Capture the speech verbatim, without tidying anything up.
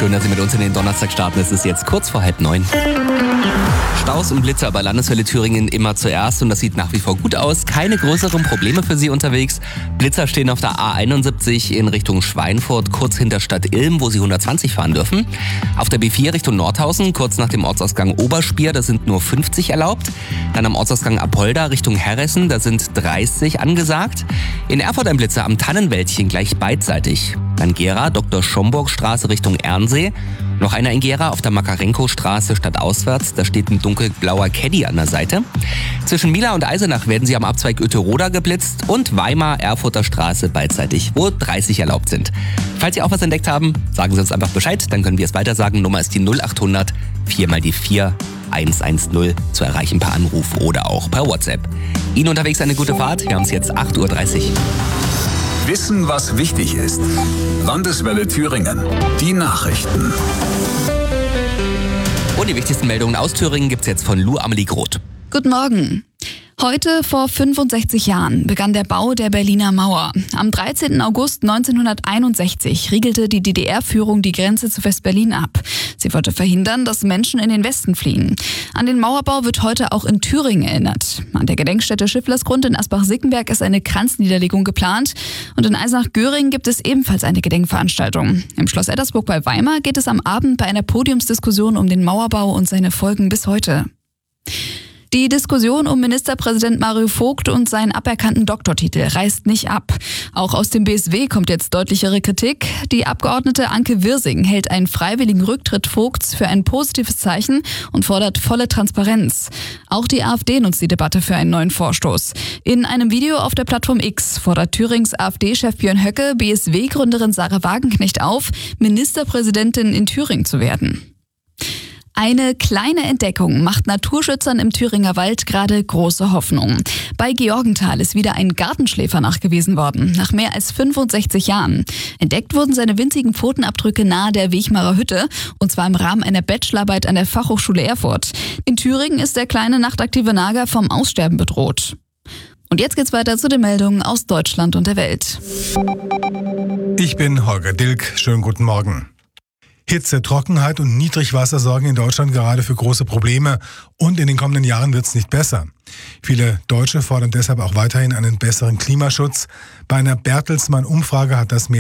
Schön, dass Sie mit uns in den Donnerstag starten. Es ist jetzt kurz vor halb neun. Staus und Blitzer bei Landeswelle Thüringen immer zuerst und das sieht nach wie vor gut aus. Keine größeren Probleme für Sie unterwegs. Blitzer stehen auf der A einundsiebzig in Richtung Schweinfurt, kurz hinter Stadt Ilm, wo Sie hundertzwanzig fahren dürfen. Auf der B vier Richtung Nordhausen, kurz nach dem Ortsausgang Oberspier, da sind nur fünfzig erlaubt. Dann am Ortsausgang Apolda Richtung Herressen, da sind dreißig angesagt. In Erfurt ein Blitzer am Tannenwäldchen gleich beidseitig. Dann Gera, Doktor Schomburg Straße Richtung Ernsee. Noch einer in Gera auf der Makarenko-Straße stadtauswärts. Da steht ein dunkelblauer Caddy an der Seite. Zwischen Mila und Eisenach werden Sie am Abzweig Ueterode geblitzt und Weimar Erfurter Straße beidseitig, wo dreißig erlaubt sind. Falls Sie auch was entdeckt haben, sagen Sie uns einfach Bescheid, dann können wir es weiter sagen. Nummer ist die null acht hundert vier mal die vier eins eins null zu erreichen per Anruf oder auch per WhatsApp. Ihnen unterwegs eine gute Fahrt. Wir haben es jetzt acht Uhr dreißig. Wissen, was wichtig ist. Landeswelle Thüringen. Die Nachrichten. Und die wichtigsten Meldungen aus Thüringen gibt's jetzt von Lou Amelie Groth. Guten Morgen. Heute vor fünfundsechzig Jahren begann der Bau der Berliner Mauer. Am dreizehnten August neunzehnhunderteinundsechzig riegelte die D D R-Führung die Grenze zu West-Berlin ab. Sie wollte verhindern, dass Menschen in den Westen fliehen. An den Mauerbau wird heute auch in Thüringen erinnert. An der Gedenkstätte Schifflersgrund in Asbach-Sickenberg ist eine Kranzniederlegung geplant. Und in Eisenach-Göring gibt es ebenfalls eine Gedenkveranstaltung. Im Schloss Eddersburg bei Weimar geht es am Abend bei einer Podiumsdiskussion um den Mauerbau und seine Folgen bis heute. Die Diskussion um Ministerpräsident Mario Vogt und seinen aberkannten Doktortitel reißt nicht ab. Auch aus dem B S W kommt jetzt deutlichere Kritik. Die Abgeordnete Anke Wirsing hält einen freiwilligen Rücktritt Vogts für ein positives Zeichen und fordert volle Transparenz. Auch die AfD nutzt die Debatte für einen neuen Vorstoß. In einem Video auf der Plattform X fordert Thürings AfD-Chef Björn Höcke B S W-Gründerin Sarah Wagenknecht auf, Ministerpräsidentin in Thüringen zu werden. Eine kleine Entdeckung macht Naturschützern im Thüringer Wald gerade große Hoffnung. Bei Georgenthal ist wieder ein Gartenschläfer nachgewiesen worden, nach mehr als fünfundsechzig Jahren. Entdeckt wurden seine winzigen Pfotenabdrücke nahe der Wegmarer Hütte, und zwar im Rahmen einer Bachelorarbeit an der Fachhochschule Erfurt. In Thüringen ist der kleine nachtaktive Nager vom Aussterben bedroht. Und jetzt geht's weiter zu den Meldungen aus Deutschland und der Welt. Ich bin Holger Dilk. Schönen guten Morgen. Hitze, Trockenheit und Niedrigwasser sorgen in Deutschland gerade für große Probleme und in den kommenden Jahren wird es nicht besser. Viele Deutsche fordern deshalb auch weiterhin einen besseren Klimaschutz. Bei einer Bertelsmann-Umfrage hat das mehr